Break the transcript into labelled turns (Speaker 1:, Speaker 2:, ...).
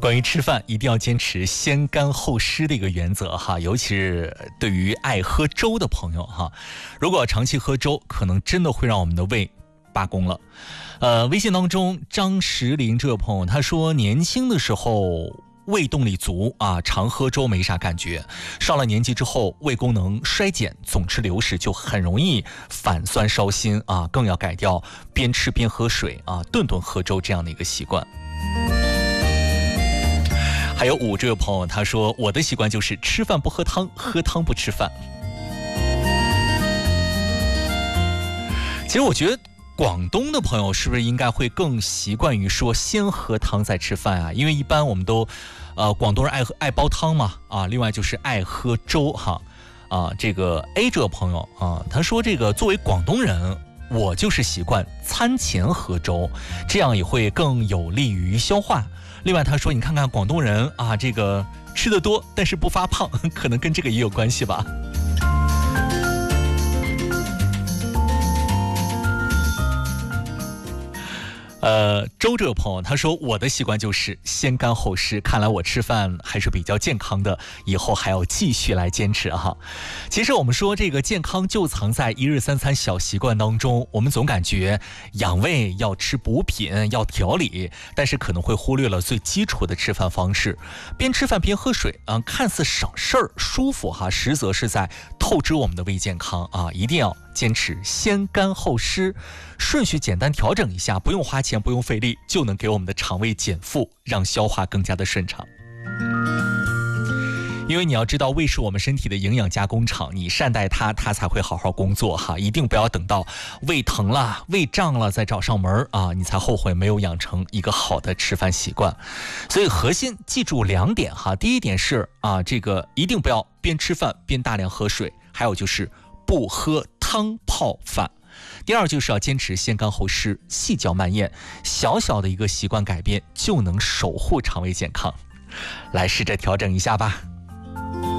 Speaker 1: 关于吃饭一定要坚持先干后湿的一个原则哈，尤其是对于爱喝粥的朋友哈，如果长期喝粥，可能真的会让我们的胃罢工了。微信当中张石林这位朋友他说，年轻的时候胃动力足啊，常喝粥没啥感觉，上了年纪之后胃功能衰减，总吃流食就很容易反酸烧心啊，更要改掉边吃边喝水啊，顿顿喝粥这样的一个习惯。还有5这位朋友他说，我的习惯就是吃饭不喝汤，喝汤不吃饭。其实我觉得广东的朋友是不是应该会更习惯于说先喝汤再吃饭啊？因为一般我们都广东人爱煲汤嘛啊，另外就是爱喝粥哈啊。这个 A 这个朋友啊，他说这个作为广东人，我就是习惯餐前喝粥，这样也会更有利于消化。另外他说，你看看广东人啊，这个吃得多但是不发胖，可能跟这个也有关系吧。周这位朋友他说，我的习惯就是先干后湿，看来我吃饭还是比较健康的，以后还要继续来坚持哈。其实我们说这个健康就藏在一日三餐小习惯当中，我们总感觉养胃要吃补品要调理，但是可能会忽略了最基础的吃饭方式，边吃饭边喝水看似省事儿舒服哈，实则是在透支我们的胃健康啊，一定要坚持先干后湿，顺序简单调整一下，不用花钱不用费力，就能给我们的肠胃减负，让消化更加的顺畅。因为你要知道，胃是我们身体的营养加工厂，你善待它，它才会好好工作哈。一定不要等到胃疼了、胃胀了再找上门啊，你才后悔没有养成一个好的吃饭习惯。所以核心记住2点哈，第一点是这个一定不要边吃饭边大量喝水，还有就是不喝汤泡饭。第二就是要坚持先干后湿，细嚼慢咽，小小的一个习惯改变就能守护肠胃健康。来试着调整一下吧。